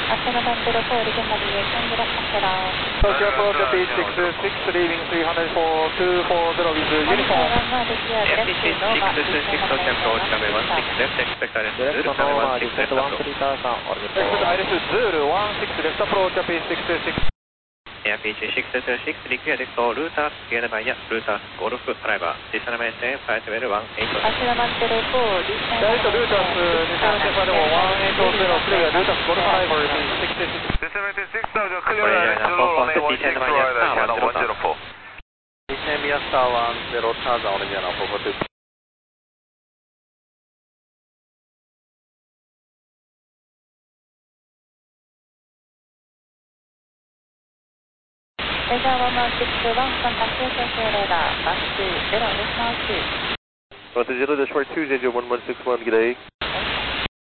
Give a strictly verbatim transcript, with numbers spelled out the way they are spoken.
Astana one zero four, Region Marie, Canberra, Astana. Tokyo approach P six six, leaving three hundred for two four zero with uniform. F P six six, Tokyo approach, runway one six left, expect I R S Zulu, runway one six left approach. Expect I R S Zulu, one six left approach, P six six. Air P G six two six, required for routers, together by routers, Golf driver, descend maintain flight level one eight zero. Astana one zero four, descend Delta routers, descend maintain flight level one eight zero, clear, routers, Golf driver, P six six. Descend maintain six thousand, clear, Zulu, runway one six right, channel one zero four. Descend via star one zero, thousand, original four four two. Radar one one six one, contact Tokyo radar, bus two zero, decimal two. One zero, dash four two, J J one one six one, good day.